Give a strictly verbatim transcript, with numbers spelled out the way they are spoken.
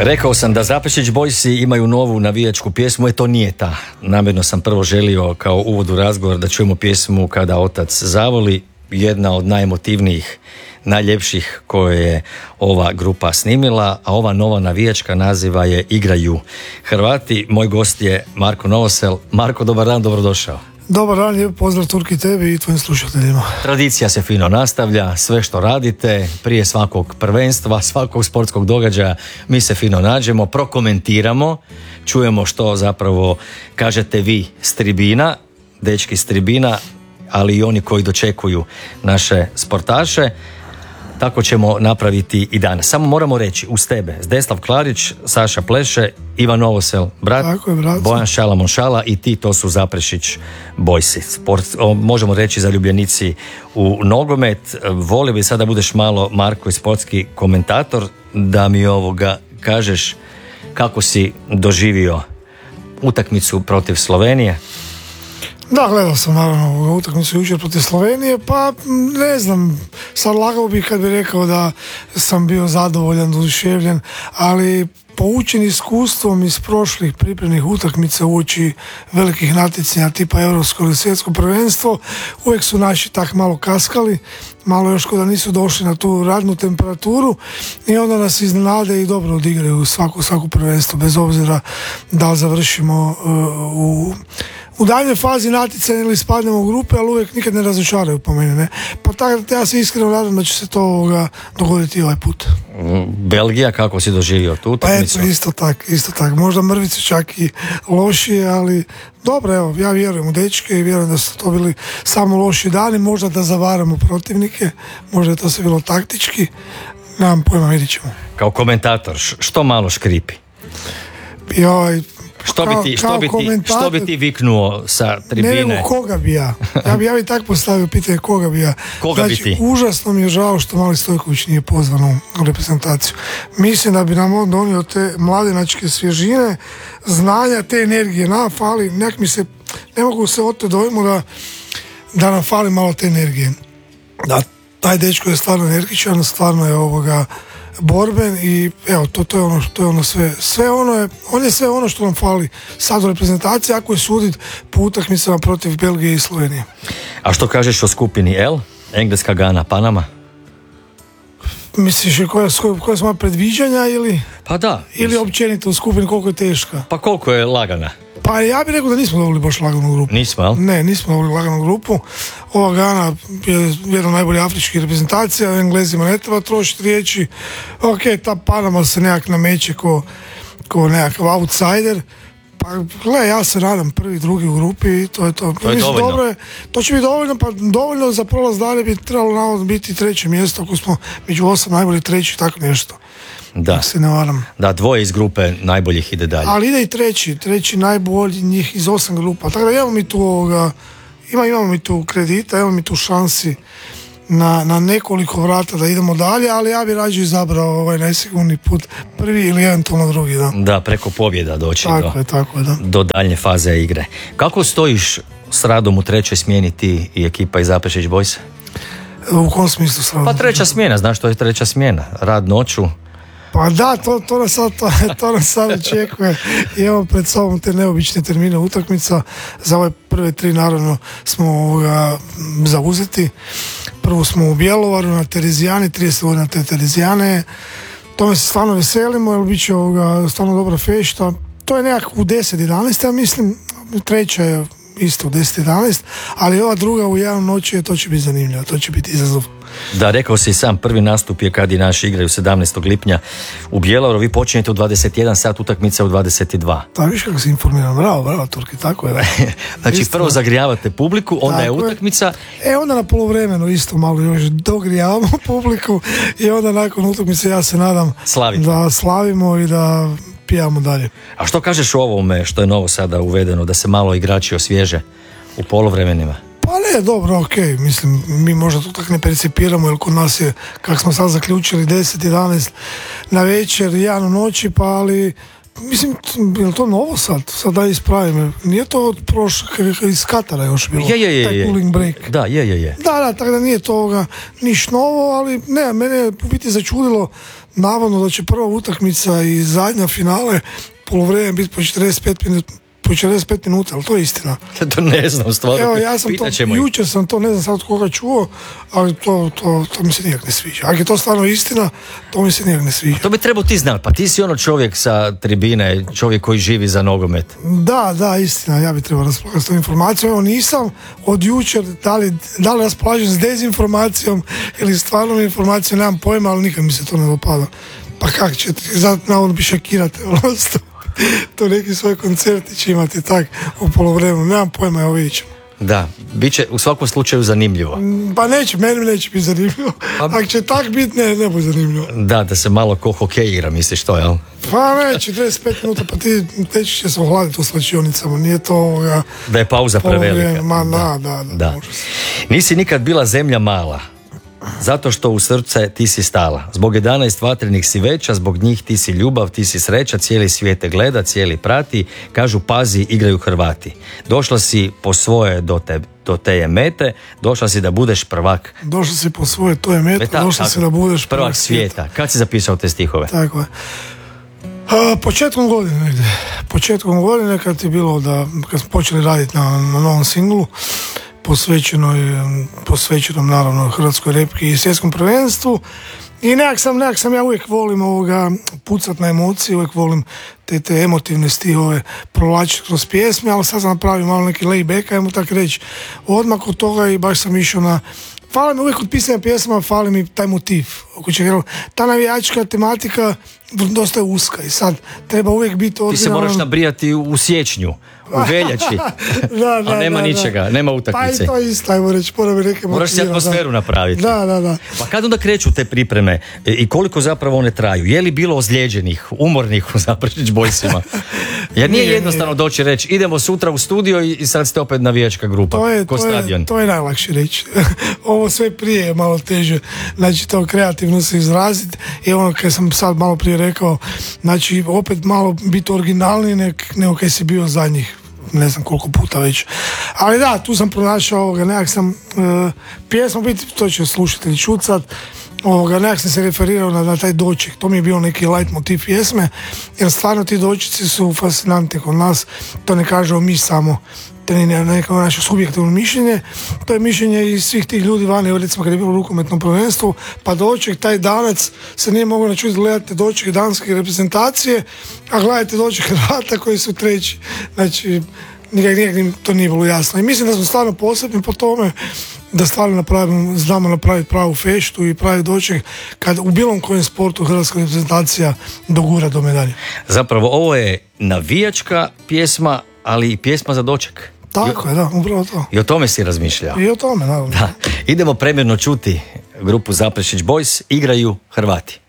Rekao sam da Zaprešić Boysi imaju novu navijačku pjesmu, e to nije ta. Namjerno sam prvo želio kao uvod u razgovor da čujemo pjesmu Kada otac zavoli, jedna od najemotivnijih, najljepših koje je ova grupa snimila, a ova nova navijačka naziva je Igraju Hrvati. Moj gost je Marko Novosel. Marko, dobar dan, dobrodošao. Dobar dan, lijep pozdrav Turki tebi i tvojim slušateljima. Tradicija se fino nastavlja, sve što radite, prije svakog prvenstva, svakog sportskog događaja, mi se fino nađemo, prokomentiramo, čujemo što zapravo kažete vi s tribina, dečki s tribina, ali i oni koji dočekuju naše sportaše. Tako ćemo napraviti i danas. Samo moramo reći, uz tebe, Zdeslav Klarić, Saša Pleše, Ivan Novosel, brat, je, Bojan Šalamon Šala i ti, to su Zaprešić Boysi. Sport, o, možemo reći zaljubljenici u nogomet. Volio bi sada budeš malo, Marko, i sportski komentator, da mi ovoga kažeš kako si doživio utakmicu protiv Slovenije. Da, gledao sam naravno utakmicu jučer protiv Slovenije, pa ne znam, sad lagao bih kad bih rekao da sam bio zadovoljan, oduševljen, ali poučen iskustvom iz prošlih pripremnih utakmica uoči velikih natjecanja tipa Europsko ili svjetsko prvenstvo, uvijek su naši tak malo kaskali, malo još kod da nisu došli na tu radnu temperaturu i onda nas iznenade i dobro odigraju svaku, svaku prvenstvo, bez obzira da završimo uh, u u daljnjoj fazi natjecanja ili spadnemo u grupe, ali uvijek nikad ne razočaraju po meni, ne? Pa tako ja se iskreno nadam da će se to ovoga dogoditi ovaj put. Belgija, kako si doživio tu utakmicu? Pa eto, isto tak, isto tak. Možda mrvice čak i lošije, ali dobro, evo, ja vjerujem u dečke i vjerujem da su to bili samo loši dani, možda da zavaramo protivnike, možda je to sve bilo taktički, nemam pojma, vidit ćemo. Kao komentator, što malo škripi? Joj, Što bi, ti, što, bi ti, što bi ti viknuo sa tribine? Ne, nego koga bi ja? Ja bi, ja bi tako postavio pitanje koga bi ja. Koga znači, bi ti? Užasno mi je žao što Mali Stojković nije pozvan u reprezentaciju. Mislim da bi nam on donio te mladenačke svježine, znanja, te energije. Nam fali, nek mi se, ne mogu se od to dojmu da, da nam fali malo te energije. Da, taj dečko je stvarno energičan, stvarno je ovoga borben i evo, to, to je ono, to je ono sve, sve ono je, on je sve ono što nam fali sad u reprezentaciji, ako je sudit po utakmicama protiv Belgije i Slovenije. A što kažeš o skupini L? Engleska, Gana, Panama? Misliš koja, koja su moja predviđanja ili? Pa da. Ili općenito u skupini koliko je teška? Pa koliko je lagana? Pa ja bih rekao da nismo dobili baš laganu grupu. Nismo, jel? Ne, nismo dobili laganu grupu. Ova Gana je jedna od najboljih afričkih reprezentacija, Englezima ne treba trošiti riječi. Ok, ta Panama se nekak nameće ko, ko nekakav outsider. Pa gle, ja se nadam prvi, drugi u grupi i to je to. To je Mislim, dovoljno. Dobro je, to će biti dovoljno, pa dovoljno za prolaz dalje bi trebalo navodno biti treće mjesto ako smo među osam najboljih treći, tako nešto. Da. Se ne varam. Da, dvoje iz grupe najboljih ide dalje. Ali ide i treći, treći najbolji njih iz osam grupa. Tako da imamo mi tu ovoga, ima, imamo mi tu kredita, imamo mi tu šansi na, na nekoliko vrata da idemo dalje, ali ja bi rađe izabrao ovaj najsigurniji put, prvi ili eventualno drugi, da. Da, preko pobjeda doći tako do, je, tako je, da. do daljnje faze igre. Kako stojiš s radom u trećoj smjeni ti i ekipa iz Zaprešić Boysa? U kom smislu s radom? Pa treća smjena, znaš što je treća smjena? Rad noću. Pa da, to, to nas sad, to, to nas sad očekuje. I evo pred sobom te neobične termine utakmica. Za ove prve tri naravno smo ovoga zauzeti. Prvo smo u Bjelovaru na Terezijani, trideset godina te Terezijane. Tome se stvarno veselimo, jer bit će ovoga stvarno dobra fešta. To je nekako u deset jedanaest, ja mislim. Treća je isto u deset jedanaest, ali ova druga u jedan noći, to će biti zanimljivo, to će biti izazov. Da, rekao si sam, prvi nastup je kad i naši igraju sedamnaestog lipnja u Bjelovaru, vi počinjete u dvadeset jedan sat, utakmica u dvadeset dva. Da, viš kako si informiran, bravo, bravo Turki, tako je. Znači isto, prvo zagrijavate publiku, onda tako je utakmica. E onda na poluvremenu isto malo još dogrijavamo publiku i onda nakon utakmice ja se nadam Slavite. Da slavimo i da pijamo dalje. A što kažeš o ovome što je novo sada uvedeno, da se malo igrači osvježe u poluvremenima? Pa ne, dobro, ok, mislim, mi možda to tako ne percipiramo, jer kod nas je, kako smo sad zaključili, deset jedanaest na večer, jedan u noći, pa ali, mislim, je li to novo sad? Sad da ispravim, nije to od prošlog, iz Katara još bilo, je, je, je, taj je. cooling break. Da, je, je, je. Da, da, tako da nije toga niš novo, ali ne, mene je u biti začudilo navodno da će prva utakmica i zadnja finale polovrijeme biti po četrdeset pet minuta. Po četrdeset pet minuta, ali to je istina. To ne znam, stvarno. Evo, ja sam to, jučer sam to, ne znam sad od koga čuo, ali to, to, to mi se nijak ne sviđa. Ako je to stvarno istina, to mi se nijak ne sviđa. To bi trebao ti znati, pa ti si ono čovjek sa tribine, čovjek koji živi za nogomet. Da, da, istina, ja bi trebao raspolagati s tom informacijom. Evo, nisam od jučer, da li, da li raspolažem s dezinformacijom ili stvarnom informacijom, nemam pojma, ali nikad mi se to ne dopada. Pa kak će ti, zato navodno bi šokirate, prosto. To neki svoj koncerti će imati tak u polovremenu, nemam pojma, evo vidjet ćemo. Da, bit će u svakom slučaju zanimljivo. Pa neće, meni neće biti zanimljivo. Pa, ako će tak biti, ne, ne bude zanimljivo. Da, da se malo ko hokejira, misliš to, jel? Pa neće, četrdeset pet minuta, pa ti teći će se ohladiti u slačionicama, nije to ovoga... Da je pauza prevelika. Ma, da, da, da. da. Nisi nikad bila zemlja mala. Zato što u srce ti si stala. Zbog jedanaest vatrenih si veća, zbog njih ti si ljubav, ti si sreća, cijeli svijet te gleda, cijeli prati, kažu pazi, igraju Hrvati. Došla si po svoje do te, do te mete, došla si da budeš prvak. Došla si po svoje, to je meta, Meta, došla tako, si da budeš prvak, prvak svijeta. svijeta. Kad si zapisao te stihove? Tako je. A, početkom godine negdje. Početkom godine kad je bilo da, kad smo počeli raditi na, na novom singlu, posvećenoj, posvećenom naravno hrvatskoj repki i svjetskom prvenstvu i nekak sam, nekak sam ja uvijek volim ovoga pucat na emocije, uvijek volim te, te emotivne stihove provlačiti kroz pjesme, ali sad sam napravio malo neki layback, ajmo tako reći, odmah od toga i baš sam išao na fali mi uvijek od pisanja pjesma, fali mi taj motiv. Ta navijačka tematika dosta je uska i sad treba uvijek biti originalan. Ti se moraš nabrijati u siječnju, u veljači, da, da, a nema da, ničega, da. Nema utakmice. Pa i to isto, ajmo reći, moram neke moraš si atmosferu da. napraviti. Da, da, da. Pa kad onda kreću te pripreme i koliko zapravo one traju? Je li bilo ozlijeđenih, umornih u Zaprešić Boysima? Jer nije, nije jednostavno nije. doći reći idemo sutra u studio i sad ste opet navijačka grupa, to je, ko to stadion. Je, to je najlakše reći. Ovo sve prije je malo teže, znači to kreativno se izraziti i ono kad sam sad malo prije rekao, znači opet malo biti originalniji nek, nego kad si bio zadnjih ne znam koliko puta već. Ali da, tu sam pronašao ovoga, nekak sam uh, pjesmu biti, to će slušatelji čut sad, ovoga, nekak sam se referirao na, na taj doček, to mi je bio neki light motiv pjesme, jer stvarno ti dočeci su fascinantni kod nas, to ne kažemo mi samo, to nije neko naše subjektivno mišljenje, to je mišljenje i svih tih ljudi vani, recimo kad je bilo rukometno prvenstvo, pa doček, taj danac se nije mogao načuti gledati doček danske reprezentacije, a gledajte doček Hrvata koji su treći, znači nikak, nikak to nije bilo jasno i mislim da smo stvarno posebni po tome da stvarno napravimo, znamo napraviti pravu feštu i pravi doček kad u bilo kojem sportu hrvatska reprezentacija dogura do medalje. Zapravo ovo je navijačka pjesma, ali i pjesma za doček. Tako je, da, upravo to. I o tome si razmišljao. I o tome, naravno. Da. Idemo premjerno čuti grupu Zaprešić Boys, igraju Hrvati.